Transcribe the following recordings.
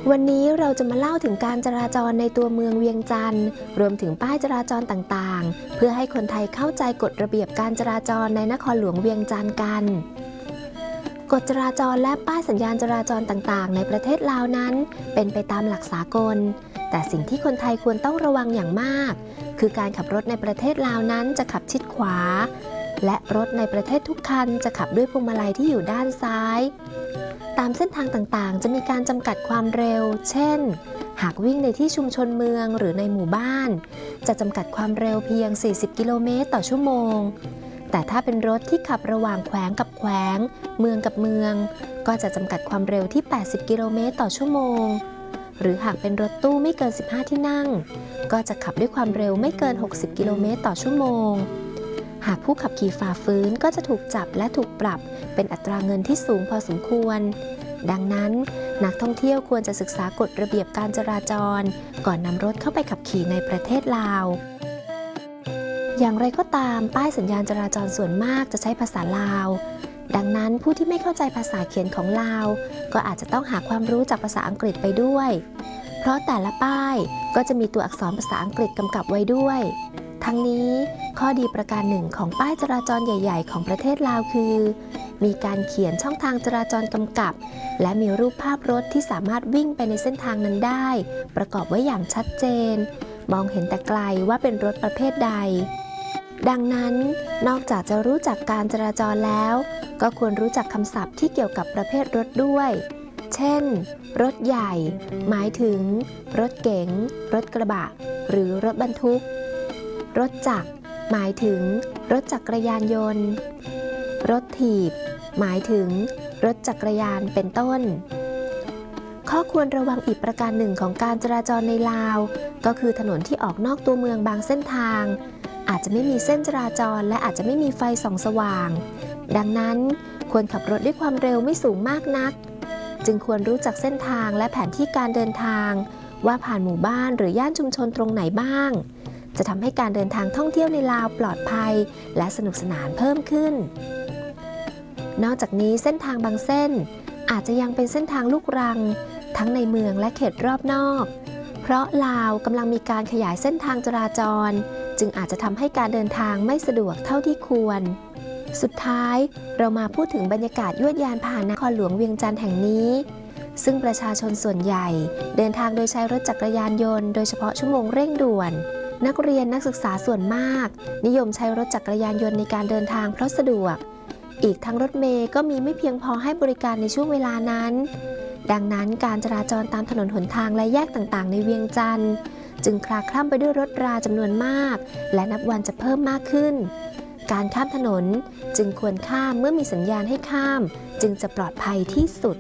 วันนี้เราจะมาเล่าถึงการจราจรในตัวเมืองเวียงจันทร์รวมถึงป้ายจราจรต่างๆเพื่อให้คนไทยเข้าใจกฎระเบียบการจราจรในนครหลวงเวียงจันทร์กันกฎจราจรและป้ายสัญญาณจราจรต่างๆในประเทศลาวนั้นเป็นไปตามหลักสากลแต่สิ่งที่คนไทยควรต้องระวังอย่างมากคือการขับรถในประเทศลาวนั้นจะขับชิดขวาและรถในประเทศทุกคันจะขับด้วยพวงมาลัยที่อยู่ด้านซ้ายตามเส้นทางต่างๆจะมีการจำกัดความเร็วเช่นหากวิ่งในที่ชุมชนเมืองหรือในหมู่บ้านจะจำกัดความเร็วเพียง40กิโลเมตรต่อชั่วโมงแต่ถ้าเป็นรถที่ขับระหว่างแขวงกับแขวงเมืองกับเมืองก็จะจำกัดความเร็วที่80กิโลเมตรต่อชั่วโมงหรือหากเป็นรถตู้ไม่เกิน15ที่นั่งก็จะขับด้วยความเร็วไม่เกิน60กิโลเมตรต่อชั่วโมงหากผู้ขับขี่ฝ่าฝืนก็จะถูกจับและถูกปรับเป็นอัตราเงินที่สูงพอสมควรดังนั้นนักท่องเที่ยวควรจะศึกษากฎระเบียบการจราจรก่อนนำรถเข้าไปขับขี่ในประเทศลาวอย่างไรก็ตามป้ายสัญญาณจราจรส่วนมากจะใช้ภาษาลาวดังนั้นผู้ที่ไม่เข้าใจภาษาเขียนของลาวก็อาจจะต้องหาความรู้จากภาษาอังกฤษไปด้วยเพราะแต่ละป้ายก็จะมีตัวอักษรภาษาอังกฤษกำกับไว้ด้วยทั้งนี้ข้อดีประการหนึ่งของป้ายจราจรใหญ่ๆของประเทศลาวคือมีการเขียนช่องทางจราจรกำกับและมีรูปภาพรถที่สามารถวิ่งไปในเส้นทางนั้นได้ประกอบไว้อย่างชัดเจนมองเห็นแต่ไกลว่าเป็นรถประเภทใดดังนั้นนอกจากจะรู้จักการจราจรแล้วก็ควรรู้จักคำศัพท์ที่เกี่ยวกับประเภทรถด้วยเช่นรถใหญ่หมายถึงรถเก๋งรถกระบะหรือรถบรรทุกรถจักรหมายถึงรถจักรยานยนต์รถถีบหมายถึงรถจักรยานเป็นต้นข้อควรระวังอีกประการหนึ่งของการจราจรในลาวก็คือถนนที่ออกนอกตัวเมืองบางเส้นทางอาจจะไม่มีเส้นจราจรและอาจจะไม่มีไฟส่องสว่างดังนั้นควรขับรถด้วยความเร็วไม่สูงมากนักจึงควรรู้จักเส้นทางและแผนที่การเดินทางว่าผ่านหมู่บ้านหรือย่านชุมชนตรงไหนบ้างจะทำให้การเดินทางท่องเที่ยวในลาวปลอดภัยและสนุกสนานเพิ่มขึ้นนอกจากนี้เส้นทางบางเส้นอาจจะยังเป็นเส้นทางลูกรังทั้งในเมืองและเขตรอบนอกเพราะลาวกำลังมีการขยายเส้นทางจราจรจึงอาจจะทำให้การเดินทางไม่สะดวกเท่าที่ควรสุดท้ายเรามาพูดถึงบรรยากาศยวดยานพาหนะนครหลวงเวียงจันทร์แห่งนี้ซึ่งประชาชนส่วนใหญ่เดินทางโดยใช้รถจักรยานยนต์โดยเฉพาะชั่วโมงเร่งด่วนนักเรียนนักศึกษาส่วนมากนิยมใช้รถจักรยานยนต์ในการเดินทางเพราะสะดวกอีกทั้งรถเมล์ก็มีไม่เพียงพอให้บริการในช่วงเวลานั้นดังนั้นการจราจรตามถนนหนทางและแยกต่างๆในเวียงจันทร์จึงคลาคล่ำไปด้วยรถราจำนวนมากและนับวันจะเพิ่มมากขึ้นการข้ามถนนจึงควรข้ามเมื่อมีสัญญาณให้ข้ามจึงจะปลอดภัยที่สุด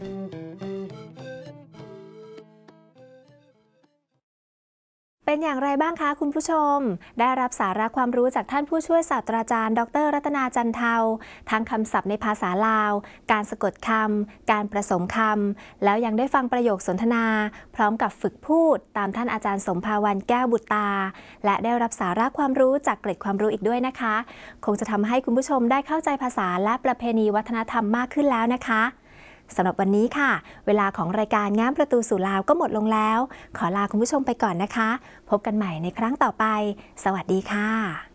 เป็นอย่างไรบ้างคะคุณผู้ชมได้รับสาระความรู้จากท่านผู้ช่วยศาสตราจารย์ดร.รัตนาจันเทาทั้งคำศัพท์ในภาษาลาวการสะกดคำการผสมคำแล้วยังได้ฟังประโยคสนทนาพร้อมกับฝึกพูดตามท่านอาจารย์สมภาวันแก้วบุตราและได้รับสาระความรู้จากเกร็ดความรู้อีกด้วยนะคะคงจะทำให้คุณผู้ชมได้เข้าใจภาษาและประเพณีวัฒนธรรมมากขึ้นแล้วนะคะสำหรับวันนี้ค่ะเวลาของรายการง้ามประตูสู่ลาวก็หมดลงแล้วขอลาคุณผู้ชมไปก่อนนะคะพบกันใหม่ในครั้งต่อไปสวัสดีค่ะ